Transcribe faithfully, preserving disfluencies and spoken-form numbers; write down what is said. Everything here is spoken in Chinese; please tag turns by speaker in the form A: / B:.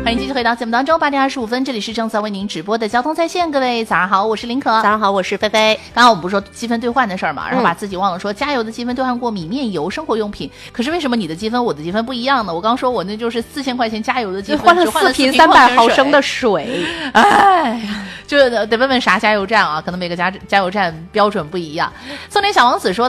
A: 欢迎继续回到节目当中，八点二十五分，这里是正在为您直播的交通在线。各位早上好，我是林可。
B: 早上好，我是菲菲。
A: 刚刚我们不是说积分兑换的事儿嘛，然后把自己忘了说，加油的积分兑换过米面油生活用品。可是为什么你的积分我的积分不一样呢？我刚说我那就是四千块钱加油的积分，
B: 换了四瓶三百毫升的水。
A: 哎，就得问问啥加油站啊？可能每个加加油站标准不一样。送点小王子说。